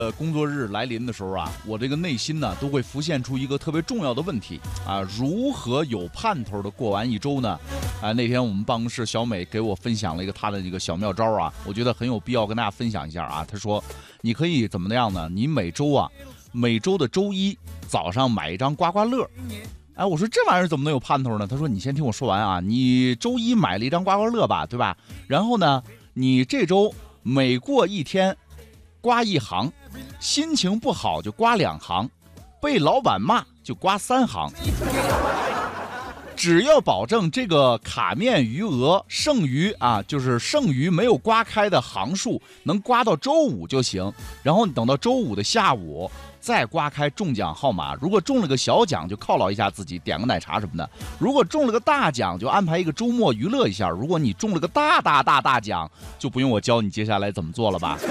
工作日来临的时候啊，我这个内心呢都会浮现出一个特别重要的问题啊，如何有盼头的过完一周呢？啊，那天我们办公室小美给我分享了一个她的这个小妙招啊，我觉得很有必要跟大家分享一下啊。她说，你可以怎么样呢？你每周的周一早上买一张刮刮乐。哎，我说这玩意儿怎么能有盼头呢？他说你先听我说完啊，你周一买了一张刮刮乐吧，对吧？然后呢，你这周每过一天刮一行，心情不好就刮2行，被老板骂就刮3行。只要保证这个卡面余额剩余没有刮开的行数能刮到周五就行，然后你等到周五的下午再刮开中奖号码，如果中了个小奖就犒劳一下自己，点个奶茶什么的，如果中了个大奖就安排一个周末娱乐一下，如果你中了个大奖就不用我教你接下来怎么做了吧。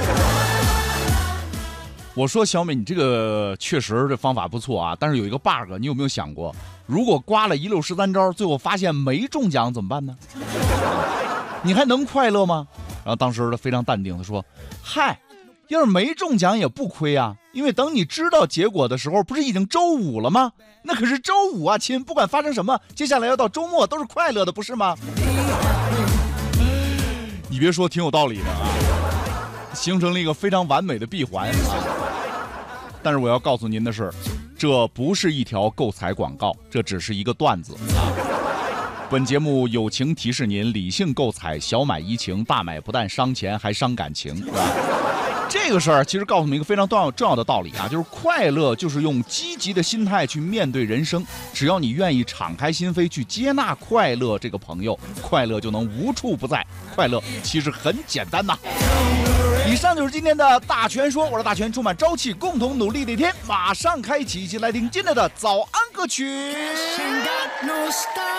我说小美，你这个确实这方法不错啊，但是有一个 bug， 你有没有想过，如果刮了16、13招，最后发现没中奖怎么办呢？你还能快乐吗？然后当时他非常淡定，他说：“嗨，要是没中奖也不亏啊，因为等你知道结果的时候，不是已经周五了吗？那可是周五啊，亲，不管发生什么，接下来要到周末都是快乐的，不是吗？”你别说，挺有道理的啊，形成了一个非常完美的闭环啊。但是我要告诉您的是，这不是一条购彩广告，这只是一个段子啊。本节目友情提示您，理性购彩，小买怡情，大买不但伤钱还伤感情，是吧？这个事儿其实告诉我们一个非常重要的道理啊，就是快乐就是用积极的心态去面对人生，只要你愿意敞开心扉去接纳快乐这个朋友，快乐就能无处不在。快乐其实很简单呐。以上就是今天的大全说，我是大全，充满朝气，共同努力的一天马上开启，一起来听今天的早安歌曲。